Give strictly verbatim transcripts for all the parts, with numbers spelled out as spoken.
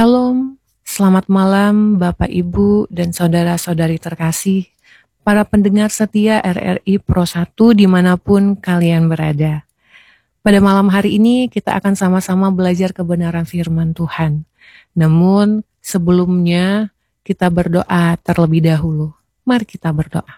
Shalom, selamat malam Bapak Ibu dan saudara-saudari terkasih, para pendengar setia R R I Pro satu dimanapun kalian berada. Pada malam hari ini kita akan sama-sama belajar kebenaran firman Tuhan. Namun sebelumnya kita berdoa terlebih dahulu. Mari kita berdoa.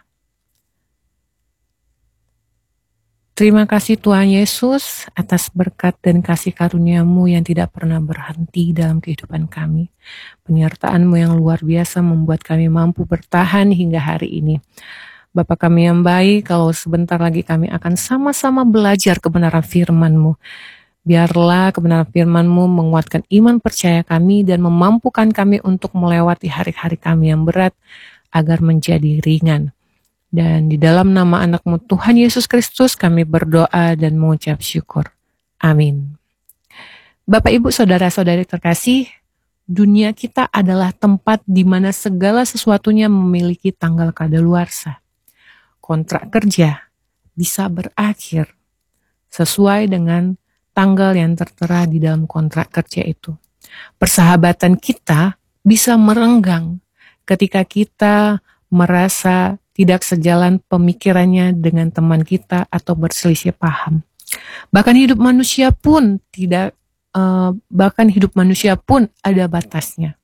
Terima kasih Tuhan Yesus atas berkat dan kasih karunia-Mu yang tidak pernah berhenti dalam kehidupan kami. Penyertaan-Mu yang luar biasa membuat kami mampu bertahan hingga hari ini. Bapa kami yang baik, kalau sebentar lagi kami akan sama-sama belajar kebenaran firman-Mu. Biarlah kebenaran firman-Mu menguatkan iman percaya kami dan memampukan kami untuk melewati hari-hari kami yang berat agar menjadi ringan. Dan di dalam nama anak-Mu Tuhan Yesus Kristus kami berdoa dan mengucap syukur. Amin. Bapak Ibu saudara-saudari terkasih, dunia kita adalah tempat di mana segala sesuatunya memiliki tanggal kadaluarsa. Kontrak kerja bisa berakhir sesuai dengan tanggal yang tertera di dalam kontrak kerja itu. Persahabatan kita bisa merenggang ketika kita merasa tidak sejalan pemikirannya dengan teman kita atau berselisih paham. Bahkan hidup manusia pun tidak, uh, bahkan hidup manusia pun ada batasnya.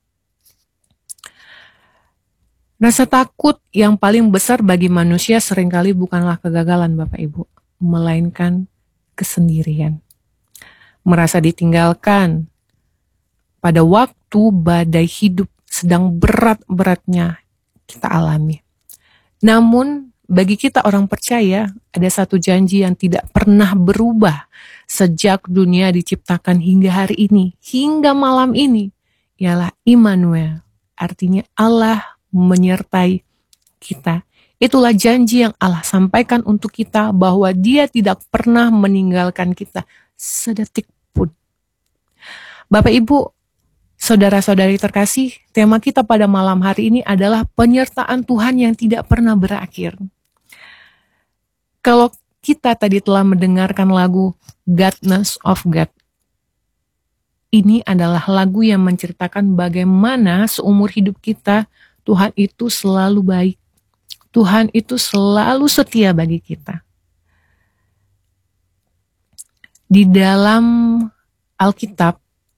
Rasa takut yang paling besar bagi manusia seringkali bukanlah kegagalan Bapak Ibu, melainkan kesendirian. Merasa ditinggalkan pada waktu badai hidup sedang berat-beratnya kita alami. Namun, bagi kita orang percaya, ada satu janji yang tidak pernah berubah sejak dunia diciptakan hingga hari ini, hingga malam ini, ialah Immanuel. Artinya Allah menyertai kita. Itulah janji yang Allah sampaikan untuk kita bahwa Dia tidak pernah meninggalkan kita sedetik pun. Bapak Ibu, saudara-saudari terkasih, tema kita pada malam hari ini adalah penyertaan Tuhan yang tidak pernah berakhir. Kalau kita tadi telah mendengarkan lagu Godness of God, ini adalah lagu yang menceritakan bagaimana seumur hidup kita, Tuhan itu selalu baik. Tuhan itu selalu setia bagi kita. Di dalam Alkitab,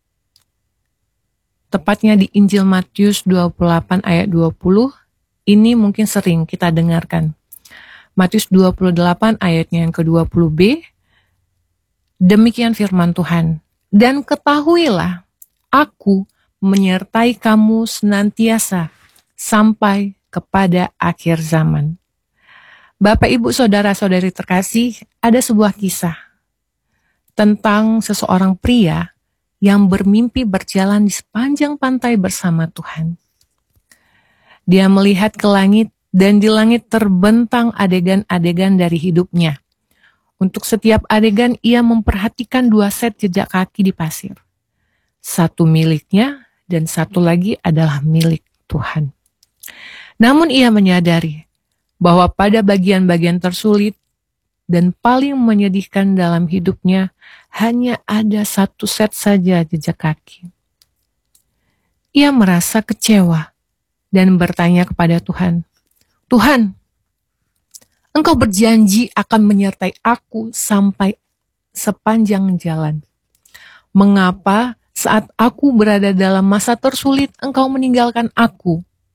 tepatnya di Injil Matius dua puluh delapan ayat dua puluh, ini mungkin sering kita dengarkan. Matius dua puluh delapan ayatnya yang ke dua puluh b, demikian firman Tuhan. Dan ketahuilah, aku menyertai kamu senantiasa sampai kepada akhir zaman. Bapak, Ibu, saudara-saudari terkasih, ada sebuah kisah tentang seseorang pria yang bermimpi berjalan di sepanjang pantai bersama Tuhan. Dia melihat ke langit dan di langit terbentang adegan-adegan dari hidupnya. Untuk setiap adegan ia memperhatikan dua set jejak kaki di pasir. Satu miliknya dan satu lagi adalah milik Tuhan. Namun ia menyadari bahwa pada bagian-bagian tersulit dan paling menyedihkan dalam hidupnya, hanya ada satu set saja jejak kaki. Ia merasa kecewa dan bertanya kepada Tuhan, Tuhan, Engkau berjanji akan menyertai aku sampai sepanjang jalan. Mengapa saat aku berada dalam masa tersulit, Engkau meninggalkan aku?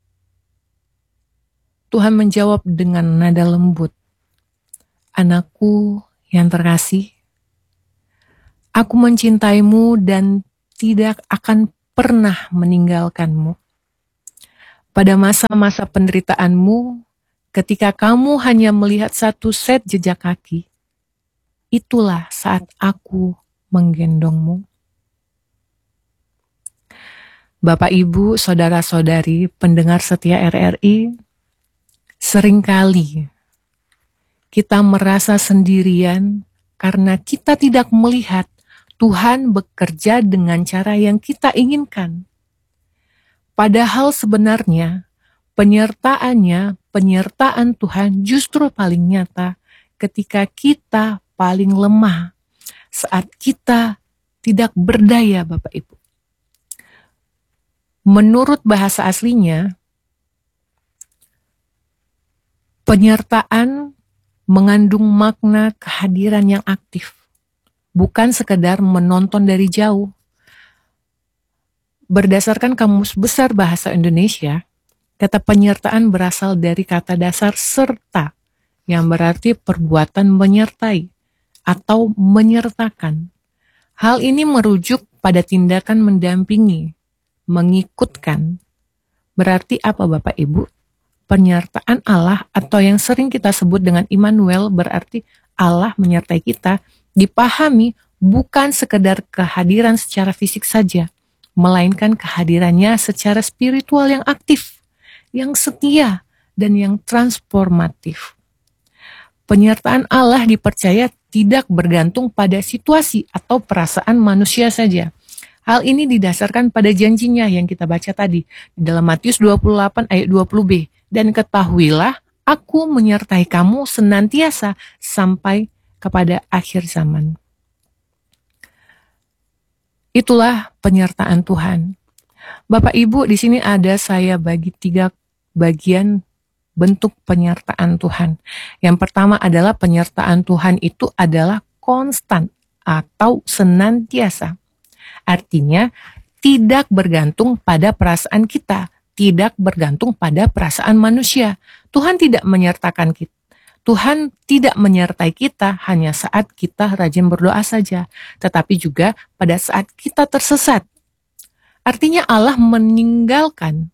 Tuhan menjawab dengan nada lembut, Anakku yang terkasih, aku mencintaimu dan tidak akan pernah meninggalkanmu. Pada masa-masa penderitaanmu, ketika kamu hanya melihat satu set jejak kaki, itulah saat aku menggendongmu. Bapak, Ibu, saudara-saudari, pendengar setia R R I, seringkali kita merasa sendirian karena kita tidak melihat Tuhan bekerja dengan cara yang kita inginkan. Padahal sebenarnya penyertaannya, penyertaan Tuhan justru paling nyata ketika kita paling lemah, saat kita tidak berdaya, Bapak Ibu. Menurut bahasa aslinya, penyertaan mengandung makna kehadiran yang aktif, bukan sekedar menonton dari jauh. Berdasarkan Kamus Besar Bahasa Indonesia, kata penyertaan berasal dari kata dasar serta, yang berarti perbuatan menyertai atau menyertakan. Hal ini merujuk pada tindakan mendampingi, mengikutkan. Berarti apa Bapak Ibu? Penyertaan Allah atau yang sering kita sebut dengan Immanuel berarti Allah menyertai kita, dipahami bukan sekedar kehadiran secara fisik saja, melainkan kehadirannya secara spiritual yang aktif, yang setia, dan yang transformatif. Penyertaan Allah dipercaya tidak bergantung pada situasi atau perasaan manusia saja. Hal ini didasarkan pada janjinya yang kita baca tadi di dalam Matius dua puluh delapan ayat dua puluh b. Dan ketahuilah, aku menyertai kamu senantiasa sampai kepada akhir zaman. Itulah penyertaan Tuhan. Bapak Ibu, di sini ada saya bagi tiga bagian bentuk penyertaan Tuhan. Yang pertama adalah penyertaan Tuhan itu adalah konstan atau senantiasa. Artinya tidak bergantung pada perasaan kita, tidak bergantung pada perasaan manusia. Tuhan tidak menyertakan kita. Tuhan tidak menyertai kita hanya saat kita rajin berdoa saja, tetapi juga pada saat kita tersesat. Artinya Allah meninggalkan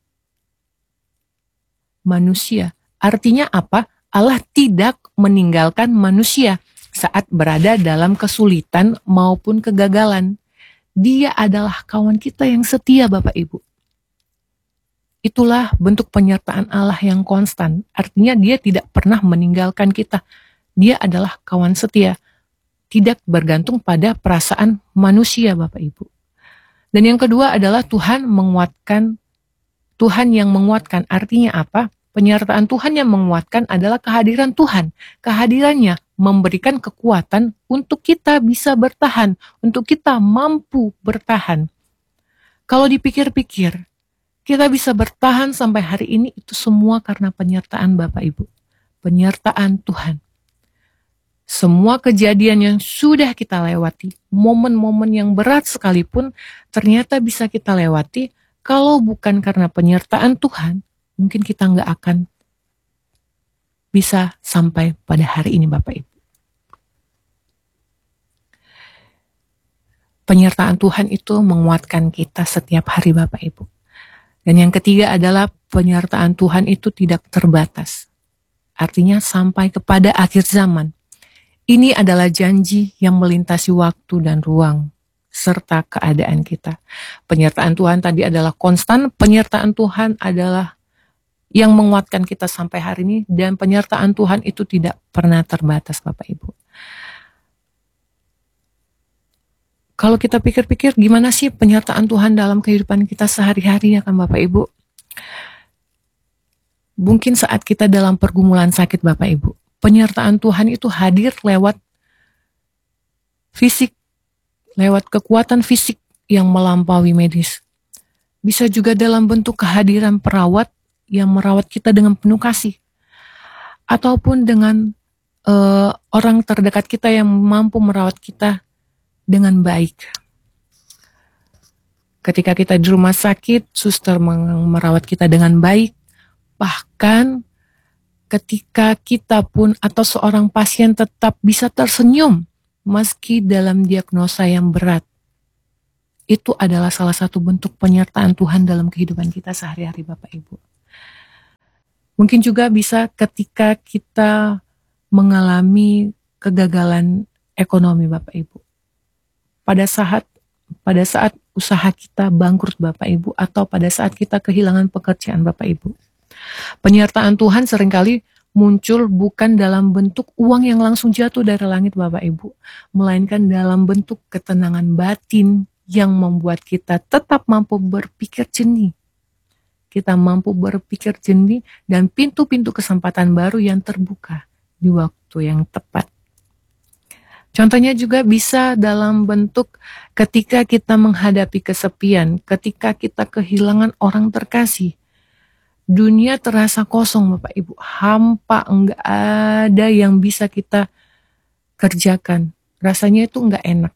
manusia. Artinya apa? Allah tidak meninggalkan manusia saat berada dalam kesulitan maupun kegagalan. Dia adalah kawan kita yang setia, Bapak Ibu. Itulah bentuk penyertaan Allah yang konstan. Artinya dia tidak pernah meninggalkan kita. Dia adalah kawan setia. Tidak bergantung pada perasaan manusia, Bapak Ibu. Dan yang kedua adalah Tuhan menguatkan, Tuhan yang menguatkan. Artinya apa? Penyertaan Tuhan yang menguatkan adalah kehadiran Tuhan. Kehadirannya memberikan kekuatan untuk kita bisa bertahan, untuk kita mampu bertahan. Kalau dipikir-pikir, kita bisa bertahan sampai hari ini itu semua karena penyertaan Bapak Ibu. Penyertaan Tuhan. Semua kejadian yang sudah kita lewati, momen-momen yang berat sekalipun, ternyata bisa kita lewati. Kalau bukan karena penyertaan Tuhan, mungkin kita nggak akan bisa sampai pada hari ini Bapak Ibu. Penyertaan Tuhan itu menguatkan kita setiap hari Bapak Ibu. Dan yang ketiga adalah penyertaan Tuhan itu tidak terbatas. Artinya sampai kepada akhir zaman. Ini adalah janji yang melintasi waktu dan ruang serta keadaan kita. Penyertaan Tuhan tadi adalah konstan, penyertaan Tuhan adalah yang menguatkan kita sampai hari ini, dan penyertaan Tuhan itu tidak pernah terbatas Bapak Ibu. Kalau kita pikir-pikir gimana sih penyertaan Tuhan dalam kehidupan kita sehari-hari ya kan Bapak Ibu? Mungkin saat kita dalam pergumulan sakit Bapak Ibu, penyertaan Tuhan itu hadir lewat fisik, lewat kekuatan fisik yang melampaui medis. Bisa juga dalam bentuk kehadiran perawat yang merawat kita dengan penuh kasih. Ataupun dengan uh, orang terdekat kita yang mampu merawat kita dengan baik. Ketika kita di rumah sakit, suster merawat kita dengan baik. Bahkan ketika kita pun atau seorang pasien tetap bisa tersenyum meski dalam diagnosa yang berat. Itu adalah salah satu bentuk penyertaan Tuhan dalam kehidupan kita sehari-hari Bapak Ibu. Mungkin juga bisa ketika kita mengalami kegagalan ekonomi Bapak Ibu. Pada saat pada saat usaha kita bangkrut Bapak Ibu, atau pada saat kita kehilangan pekerjaan Bapak Ibu. Penyertaan Tuhan seringkali muncul bukan dalam bentuk uang yang langsung jatuh dari langit Bapak Ibu, melainkan dalam bentuk ketenangan batin yang membuat kita tetap mampu berpikir jernih. Kita mampu berpikir jernih dan pintu-pintu kesempatan baru yang terbuka di waktu yang tepat. Contohnya juga bisa dalam bentuk ketika kita menghadapi kesepian, ketika kita kehilangan orang terkasih. Dunia terasa kosong Bapak Ibu, hampa, enggak ada yang bisa kita kerjakan. Rasanya itu enggak enak.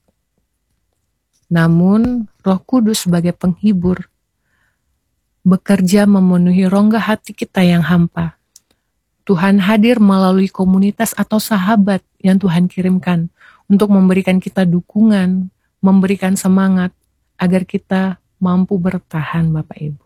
Namun Roh Kudus sebagai penghibur bekerja memenuhi rongga hati kita yang hampa. Tuhan hadir melalui komunitas atau sahabat yang Tuhan kirimkan untuk memberikan kita dukungan, memberikan semangat agar kita mampu bertahan Bapak Ibu.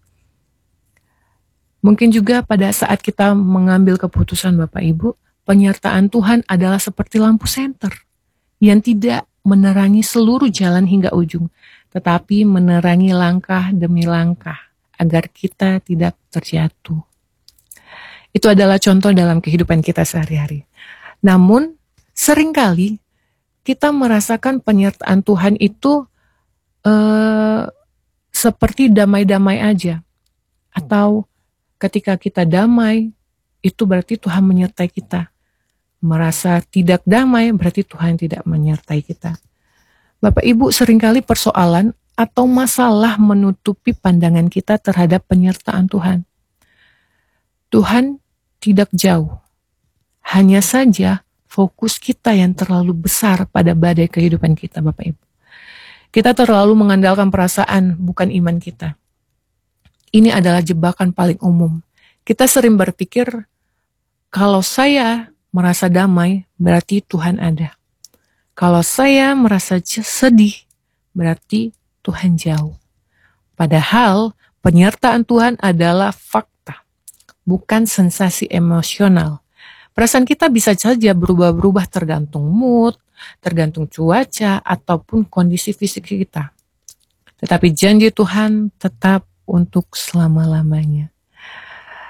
Mungkin juga pada saat kita mengambil keputusan Bapak Ibu, penyertaan Tuhan adalah seperti lampu senter yang tidak menerangi seluruh jalan hingga ujung, tetapi menerangi langkah demi langkah agar kita tidak terjatuh. Itu adalah contoh dalam kehidupan kita sehari-hari. Namun, seringkali kita merasakan penyertaan Tuhan itu eh, seperti damai-damai aja. Atau ketika kita damai, itu berarti Tuhan menyertai kita. Merasa tidak damai, berarti Tuhan tidak menyertai kita. Bapak Ibu, seringkali persoalan atau masalah menutupi pandangan kita terhadap penyertaan Tuhan. Tuhan tidak jauh. Hanya saja fokus kita yang terlalu besar pada badai kehidupan kita, Bapak Ibu. Kita terlalu mengandalkan perasaan, bukan iman kita. Ini adalah jebakan paling umum. Kita sering berpikir, kalau saya merasa damai, berarti Tuhan ada. Kalau saya merasa sedih, berarti Tuhan jauh. Padahal penyertaan Tuhan adalah fakta, bukan sensasi emosional. Perasaan kita bisa saja berubah-berubah tergantung mood, tergantung cuaca, ataupun kondisi fisik kita. Tetapi janji Tuhan tetap untuk selama-lamanya.